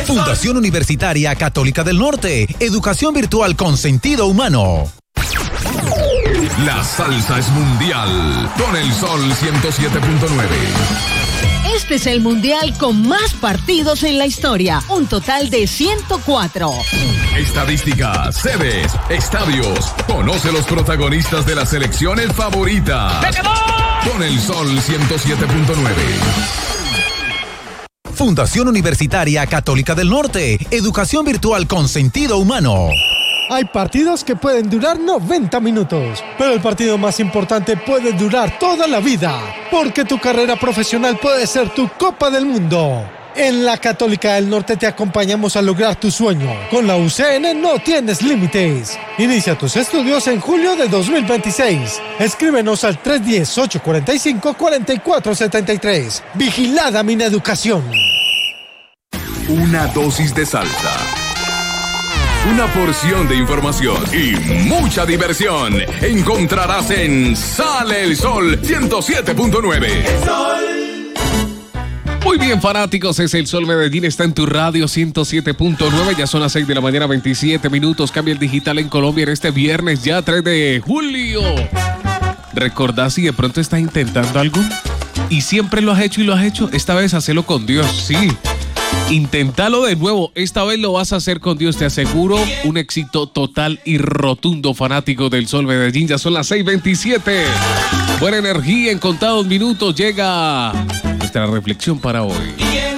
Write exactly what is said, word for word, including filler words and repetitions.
Fundación Universitaria Católica del Norte. Educación virtual con sentido humano. La salsa es mundial con el Sol ciento siete punto nueve. Este es el mundial con más partidos en la historia, un total de ciento cuatro. Estadísticas, sedes, estadios. Conoce los protagonistas de las selecciones favoritas. Con el Sol ciento siete punto nueve. Fundación Universitaria Católica del Norte. Educación virtual con sentido humano. Hay partidos que pueden durar noventa minutos, pero el partido más importante puede durar toda la vida, porque tu carrera profesional puede ser tu Copa del Mundo. En la Católica del Norte te acompañamos a lograr tu sueño. Con la U C N no tienes límites. Inicia tus estudios en julio de dos mil veintiséis. Escríbenos al tres uno cero, ocho cuatro cinco, cuatro cuatro siete tres. Vigilada Mineducación. Una dosis de salsa. Una porción de información y mucha diversión encontrarás en Sale el Sol ciento siete punto nueve. El Sol. Muy bien, fanáticos, es el Sol Medellín, está en tu radio ciento siete punto nueve, ya son las seis de la mañana, veintisiete minutos, cambia el digital en Colombia en este viernes, ya tres de julio. ¿Recordás si de pronto estás intentando algo? Y siempre lo has hecho y lo has hecho, esta vez hacelo con Dios, sí. Inténtalo de nuevo, esta vez lo vas a hacer con Dios, te aseguro un éxito total y rotundo, fanático del Sol Medellín. Ya son las seis veintisiete. Buena energía, en contados minutos llega nuestra reflexión para hoy.